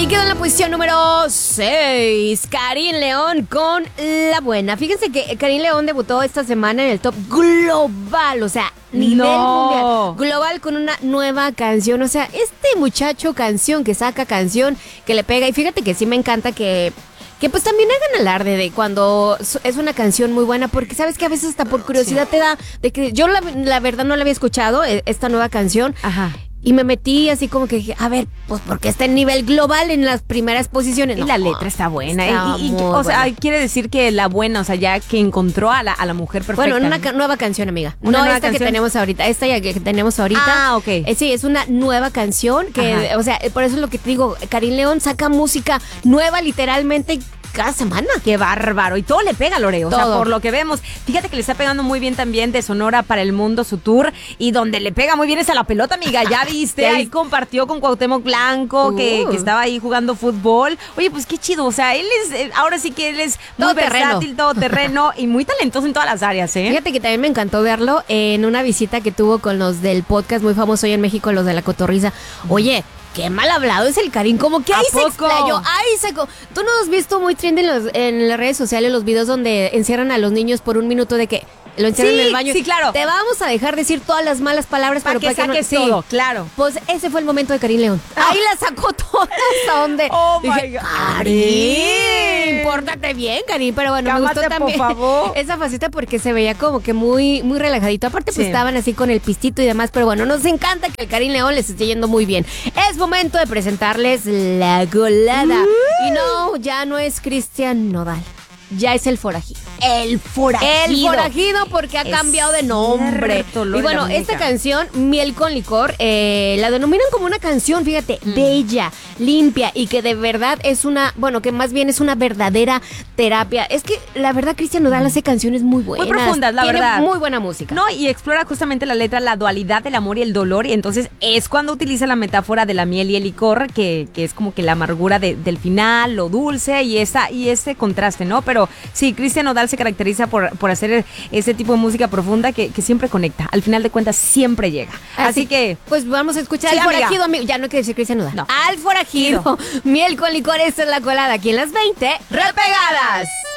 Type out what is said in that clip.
Ahí quedó en la posición número 6, Karin León con La Buena. Fíjense que Karin León debutó esta semana en el top global, o sea, nivel mundial, global, con una nueva canción. O sea, este muchacho que saca canción, que le pega. Y fíjate que sí me encanta que pues también hagan alarde de cuando es una canción muy buena, porque sabes que a veces hasta por curiosidad te da, de que yo la verdad no la había escuchado, esta nueva canción. Ajá. Y me metí así como que dije, a ver, pues porque está en nivel global en las primeras posiciones. Y no, la letra está buena. Está Y muy o sea, buena. quiere decir que la buena, o sea, ya que encontró a la mujer perfecta. Bueno, una nueva canción, amiga. ¿Una No nueva esta canción? que tenemos ahorita. Esta ya que tenemos ahorita. Ah, ok. Sí, es una nueva canción que, Ajá. o sea, por eso es lo que te digo. Karin León saca música nueva literalmente cada semana. Qué bárbaro. Y todo le pega, Lore. O sea, Todo. por lo que vemos. Fíjate que le está pegando muy bien también de Sonora para el Mundo su tour. Y donde le pega muy bien es a la pelota, amiga. Ya viste. Ahí compartió con Cuauhtémoc Blanco, que estaba ahí jugando fútbol. Oye, pues qué chido. O sea, él es, ahora sí que él es muy Todoterreno. versátil, todoterreno y muy talentoso en todas las áreas, ¿eh? Fíjate que también me encantó verlo en una visita que tuvo con los del podcast muy famoso hoy en México, los de La Cotorrisa. Oye, qué mal hablado es el Karim, como que ¿A ahí se poco? explayó, ahí se... ¿Tú no has visto muy trend en las redes sociales los videos donde encierran a los niños por un minuto de que lo encierran Sí, en el baño? sí, claro. Te vamos a dejar decir todas las malas palabras, Para pero que saques todo, claro. Pues ese fue el momento de Karim León. Ahí la sacó toda hasta donde... Oh, my dije, God. Karim, pórtate bien, Karim. Pero bueno, Cálmate, me gustó también por favor. esa faceta porque se veía como que muy, muy relajadito. Aparte, pues Sí. estaban así con el pistito y demás. Pero bueno, nos encanta que el Karim León les esté yendo muy bien. Es momento de presentarles la golada. Y no, ya no es Cristian Nodal. Ya es el forajido. El forajido. El forajido porque ha Es cambiado de nombre. cierto, Lore, Y bueno, la muñeca. esta canción, Miel con Licor, la denominan como una canción, fíjate, bella, limpia y que de verdad es una, bueno, que más bien es una verdadera terapia. Es que la verdad Cristian Nodal hace canciones muy buenas. Muy profundas, la Tiene verdad. muy buena música. No, y explora justamente la letra, la dualidad del amor y el dolor, y entonces es cuando utiliza la metáfora de la miel y el licor, que es como que la amargura del final, lo dulce y ese contraste, ¿no? Pero sí, Cristian Nodal se caracteriza por hacer ese tipo de música profunda que siempre conecta. Al final de cuentas, siempre llega. Así que... pues vamos a escuchar Sí, al amiga. forajido, amigo. Ya no hay que decir Cristian Nodal. No. Al forajido. Miel con Licor, esta es la colada aquí en las 20 ¡Repegadas!